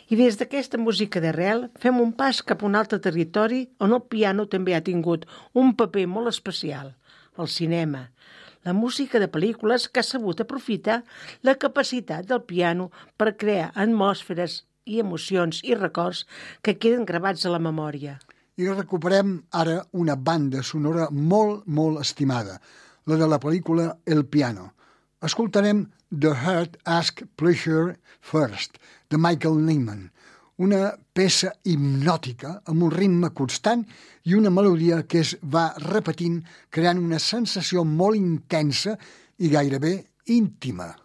I des d'aquesta música d'arrel fem un pas cap a un altre territori on el piano també ha tingut un paper molt especial, el cinema. La música de pel·lícules que ha sabut aprofitar la capacitat del piano per crear atmosferes i emocions i records que queden gravats a la memòria. I recuperem ara una banda sonora molt, molt estimada, la de la pel·lícula El piano. Escoltarem The Heart Asks Pleasure First, de Michael Nyman, una peça hipnòtica amb un ritme constant i una melodia que es va repetint, creant una sensació molt intensa i gairebé íntima.